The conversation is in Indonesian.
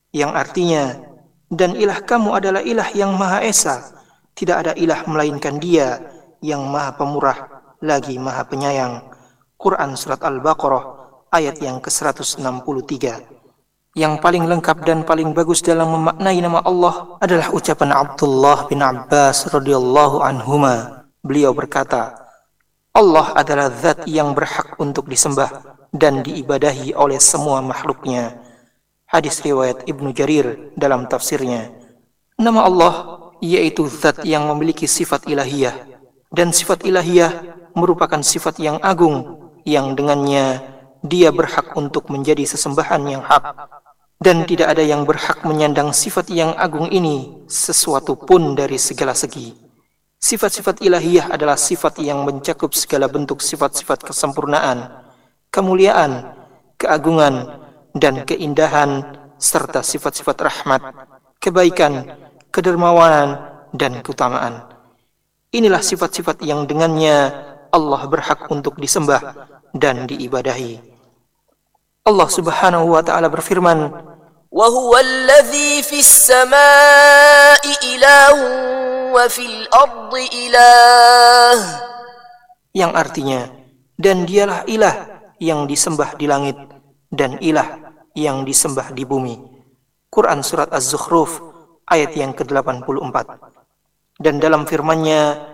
yang artinya, dan ilah kamu adalah ilah yang Maha Esa, tidak ada ilah melainkan Dia yang Maha Pemurah lagi Maha Penyayang. Quran Surat Al-Baqarah ayat yang ke-163. Yang paling lengkap dan paling bagus dalam memaknai nama Allah adalah ucapan Abdullah bin Abbas radhiyallahu anhuma. Beliau berkata, Allah adalah zat yang berhak untuk disembah dan diibadahi oleh semua makhluknya. Hadis riwayat Ibnu Jarir dalam tafsirnya. Nama Allah yaitu zat yang memiliki sifat ilahiyah, dan sifat ilahiyah merupakan sifat yang agung yang dengannya Dia berhak untuk menjadi sesembahan yang hak, dan tidak ada yang berhak menyandang sifat yang agung ini sesuatu pun dari segala segi. Sifat-sifat ilahiyah adalah sifat yang mencakup segala bentuk sifat-sifat kesempurnaan, kemuliaan, keagungan, dan keindahan, serta sifat-sifat rahmat, kebaikan, kedermawanan, dan keutamaan. Inilah sifat-sifat yang dengannya Allah berhak untuk disembah dan diibadahi. Allah Subhanahu wa taala berfirman, "Wa huwa alladhi fis samaa'i ilahun wa fil ardi ilah." Yang artinya, dan Dialah ilah yang disembah di langit dan ilah yang disembah di bumi. Quran Surat Az-Zukhruf ayat yang ke-84. Dan dalam firman-Nya,